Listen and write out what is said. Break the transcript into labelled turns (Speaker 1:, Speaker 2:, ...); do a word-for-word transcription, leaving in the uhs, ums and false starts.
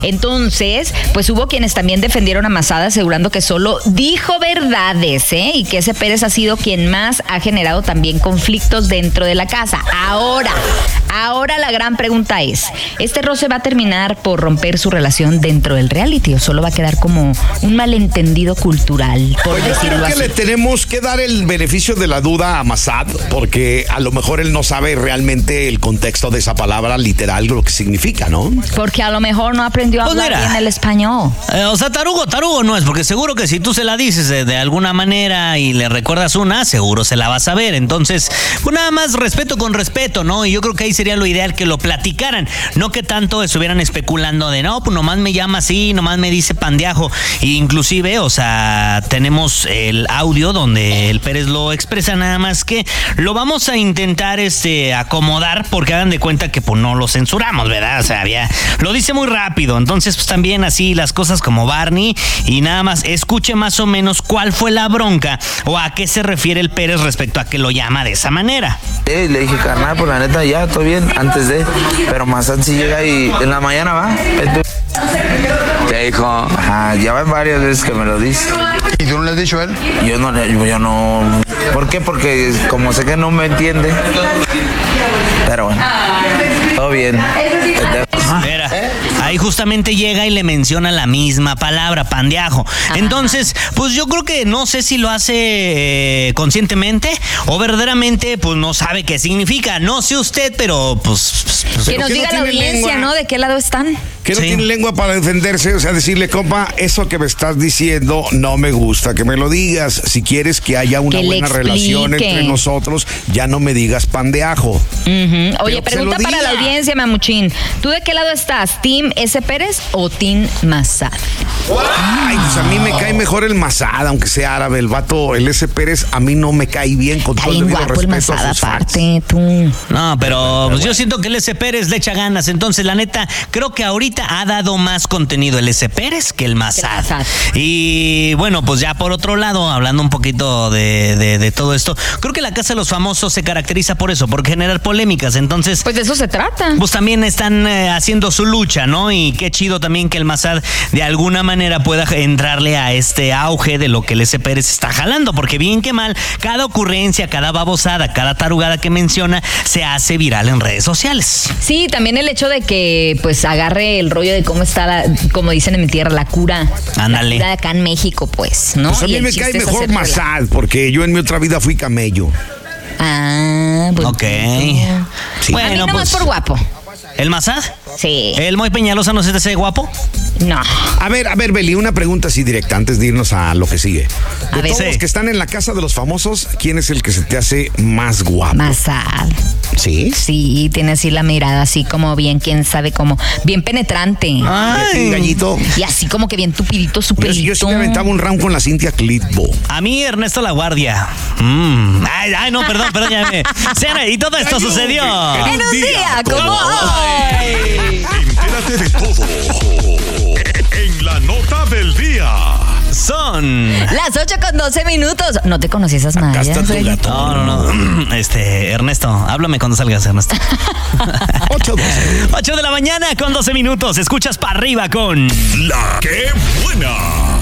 Speaker 1: Entonces, pues hubo quienes también defendieron a Mazada, asegurando que solo dijo verdades, ¿eh? Y que ese Pérez ha sido quien más ha generado también conflictos dentro de la casa. Ahora, ahora la gran pregunta es, ¿este roce va a terminar por romper su relación dentro del reality o solo va a quedar como un malentendido cultural, por
Speaker 2: Pues
Speaker 1: decirlo
Speaker 2: yo creo
Speaker 1: así?
Speaker 2: que le tenemos que dar el beneficio de la duda a Mazad, porque a lo mejor él no sabe realmente el contexto de esa palabra literal, lo que significa, ¿no?
Speaker 1: Porque a lo mejor no aprendió a
Speaker 3: Pues
Speaker 1: hablar
Speaker 3: mira,
Speaker 1: bien el español.
Speaker 3: Eh, o sea, tarugo, tarugo no es, porque seguro que si tú se la dices de, de alguna manera y le recuerdas una, seguro se la vas a ver. Entonces, pues nada más respeto con respeto, ¿no? Y yo creo que ahí sería lo ideal que lo platicaran, no que tanto estuvieran especulando de, no, pues nomás me llama así, nomás me dice pandeajo. E inclusive, o sea, tenemos el audio donde el Pérez lo expresa, nada más que lo vamos a intentar este acomodar, porque hagan de cuenta que pues no lo censuramos, ¿verdad? O sea, había, lo dice muy rápido. Entonces, pues también así las cosas como Barney, y nada más escuche más o menos cuál fue la bronca o a qué se refiere el Pérez respecto a que lo llama de esa manera.
Speaker 4: Eh, le dije, carnal, pues la neta ya, todo bien, antes de, pero Mazad si llega y en la mañana va. Te dijo, ajá, ya van varias veces que me lo dice.
Speaker 5: ¿Y tú no le has dicho a él?
Speaker 4: Yo no, le- yo no, ¿por qué? Porque como sé que no me entiende, pero bueno, todo bien.
Speaker 3: Mira, ahí justamente llega y le menciona la misma palabra, pandeajo. Entonces, pues yo creo que no sé si lo hace eh, conscientemente o verdaderamente pues no sabe qué significa. No sé usted, pero pues... pues
Speaker 1: Que nos
Speaker 2: ¿qué no
Speaker 1: diga la
Speaker 2: tiene
Speaker 1: audiencia,
Speaker 2: lengua?
Speaker 1: ¿no? ¿De qué lado están?
Speaker 2: Que no
Speaker 3: Sí.
Speaker 2: tiene lengua para defenderse, o sea, decirle, compa, eso que me estás diciendo no me gusta que me lo digas. Si quieres que haya una
Speaker 1: Que le
Speaker 2: buena
Speaker 1: explique.
Speaker 2: relación entre nosotros, ya no me digas pan de ajo.
Speaker 1: Ujú. Oye,
Speaker 2: Pero que se
Speaker 1: pregunta
Speaker 2: lo
Speaker 1: para la
Speaker 2: diga.
Speaker 1: audiencia, Mamuchín. ¿Tú de qué lado estás? ¿Team S. Pérez o Team Mazad?
Speaker 2: Ay, pues a mí me cae mejor el Mazad, aunque sea árabe. El vato, el S. Pérez, a mí no me cae bien con
Speaker 1: Está
Speaker 2: todo el
Speaker 1: bien
Speaker 2: debido
Speaker 1: guapo el
Speaker 2: respeto a
Speaker 1: Mazad,
Speaker 2: sus fans.
Speaker 1: aparte, tú.
Speaker 3: No, pero pues yo siento que el S. Pérez le echa ganas. Entonces, la neta, creo que ahorita ha dado más contenido el S. Pérez que el Mazad.
Speaker 1: Mazad.
Speaker 3: Y bueno, pues ya por otro lado, hablando un poquito de, de, de todo esto, creo que la Casa de los Famosos se caracteriza por eso, por generar polémicas. Entonces,
Speaker 1: Pues de eso se trata.
Speaker 3: pues también están eh, haciendo su lucha, ¿no? Y qué chido también que el Mazad de alguna manera pueda entrarle a este auge de lo que el S. Pérez está jalando, porque bien que mal, cada ocurrencia, cada babosada, cada tarugada que menciona se hace viral en redes sociales.
Speaker 1: Sí, también el hecho de que pues agarre el rollo de cómo está, la, como dicen en mi tierra, la cura.
Speaker 3: Ándale.
Speaker 1: La cura de acá en México, pues, ¿no?
Speaker 2: Pues a
Speaker 1: Y
Speaker 2: mí
Speaker 1: el
Speaker 2: me
Speaker 1: chiste
Speaker 2: cae
Speaker 1: es
Speaker 2: mejor
Speaker 1: hacer rela-
Speaker 2: Mazad, porque yo en mi otra vida fui camello.
Speaker 1: Ah, pues.
Speaker 3: Ok.
Speaker 2: Sí.
Speaker 1: A mí
Speaker 3: Bueno,
Speaker 1: nomás
Speaker 3: pues,
Speaker 1: por guapo.
Speaker 3: ¿el Mazad?
Speaker 1: Sí.
Speaker 3: ¿El Moy Peñalosa no se te hace guapo?
Speaker 1: No.
Speaker 2: A ver, a ver, Beli, una pregunta así directa antes de irnos a lo que sigue.
Speaker 1: A
Speaker 2: De
Speaker 1: ver.
Speaker 2: todos
Speaker 3: Sí.
Speaker 2: los que están en la Casa de los Famosos, ¿quién es el que se te hace más guapo?
Speaker 1: Mazad.
Speaker 2: ¿Sí?
Speaker 1: Sí, tiene así la mirada así como bien, quién sabe cómo, bien penetrante.
Speaker 2: ¿Y a ti, gallito?
Speaker 1: Y así como que bien tupidito, su
Speaker 2: Yo,
Speaker 1: pelito.
Speaker 2: yo sí me aventaba un round con la Cintia Clitbo.
Speaker 3: A mí, Ernesto La Guardia. Mm. Ay, ay, no, perdón, perdón, ya me... Cena, y todo esto sucedió.
Speaker 1: En un día como hoy.
Speaker 6: Entérate de todo en la nota del día.
Speaker 3: Son...
Speaker 1: Las ocho con doce minutos. No te conocí esas madres.
Speaker 2: está tu
Speaker 1: oye.
Speaker 2: gato.
Speaker 3: No, no, no. Este, Ernesto, háblame cuando salgas, Ernesto.
Speaker 2: ocho doce.
Speaker 3: ocho de la mañana con doce minutos. Escuchas para arriba con...
Speaker 6: La que buena.